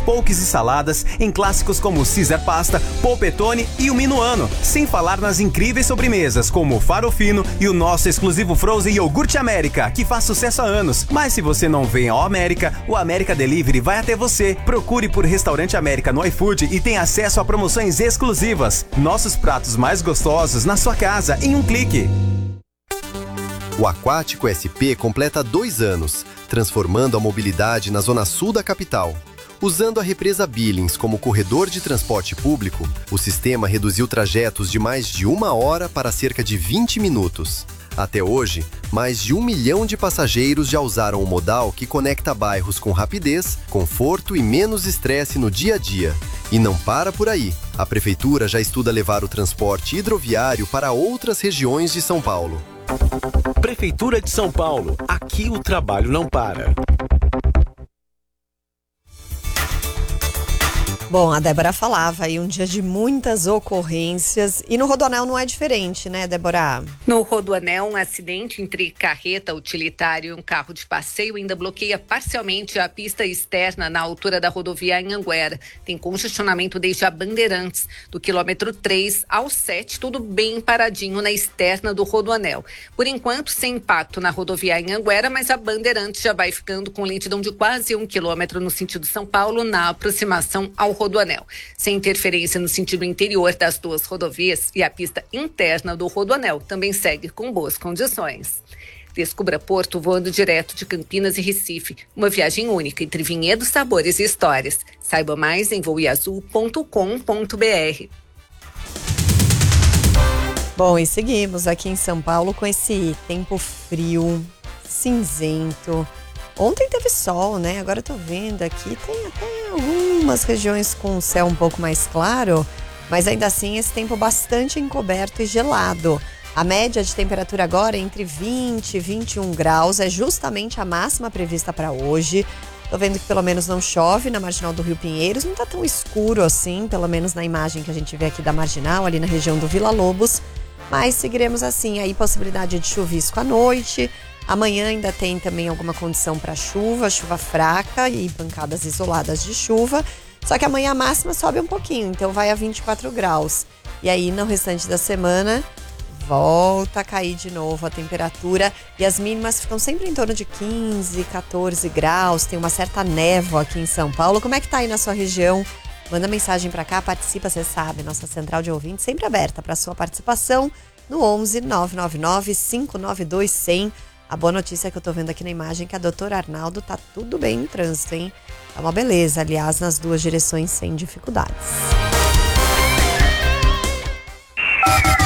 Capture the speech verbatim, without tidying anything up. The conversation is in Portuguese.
poques e saladas em clássicos como Caesar Pasta, Polpettone e o Minuano. Sem falar nas incríveis sobremesas como o Farofino e o nosso exclusivo Frozen Iogurte América, que faz sucesso há anos. Mas se você não vem ao América, o América Delivery vai até você. Procure por Restaurante América no iFood e tenha acesso a promoções exclusivas. Nossos pratos mais gostosos na sua casa em um clique. O Aquático S P completa dois anos, transformando a mobilidade na zona sul da capital. Usando a represa Billings como corredor de transporte público, o sistema reduziu trajetos de mais de uma hora para cerca de vinte minutos. Até hoje, mais de um milhão de passageiros já usaram o modal que conecta bairros com rapidez, conforto e menos estresse no dia a dia. E não para por aí. A Prefeitura já estuda levar o transporte hidroviário para outras regiões de São Paulo. Prefeitura de São Paulo. Aqui o trabalho não para. Bom, a Débora falava aí um dia de muitas ocorrências e no Rodoanel não é diferente, né, Débora? No Rodoanel, um acidente entre carreta utilitário e um carro de passeio ainda bloqueia parcialmente a pista externa na altura da rodovia Anhanguera. Tem congestionamento desde a Bandeirantes, do quilômetro três ao sete, tudo bem paradinho na externa do Rodoanel. Por enquanto, sem impacto na rodovia Anhanguera, mas a Bandeirantes já vai ficando com lentidão de quase um quilômetro no sentido São Paulo, na aproximação ao Rodoanel, sem interferência no sentido interior das duas rodovias, e a pista interna do Rodoanel também segue com boas condições. Descubra Porto voando direto de Campinas e Recife, uma viagem única entre vinhedos, sabores e histórias. Saiba mais em voo azul ponto com ponto br. Bom, e seguimos aqui em São Paulo com esse tempo frio, cinzento. Ontem teve sol, né? Agora eu tô vendo aqui, tem até algumas regiões com o céu um pouco mais claro, mas ainda assim esse tempo bastante encoberto e gelado. A média de temperatura agora é entre vinte e vinte e um graus, é justamente a máxima prevista para hoje. Tô vendo que pelo menos não chove na Marginal do Rio Pinheiros, não tá tão escuro assim, pelo menos na imagem que a gente vê aqui da Marginal, ali na região do Vila Lobos, mas seguiremos assim, aí possibilidade de chuvisco à noite. Amanhã ainda tem também alguma condição para chuva, chuva fraca e pancadas isoladas de chuva. Só que amanhã a máxima sobe um pouquinho, então vai a vinte e quatro graus. E aí no restante da semana volta a cair de novo a temperatura e as mínimas ficam sempre em torno de quinze, quatorze graus. Tem uma certa névoa aqui em São Paulo. Como é que tá aí na sua região? Manda mensagem para cá, participa, você sabe. Nossa central de ouvintes sempre aberta para sua participação no onze nove nove nove cinco nove dois zero zero. A boa notícia é que eu tô vendo aqui na imagem que a doutora Arnaldo tá tudo bem no trânsito, hein? É uma beleza, aliás, nas duas direções sem dificuldades.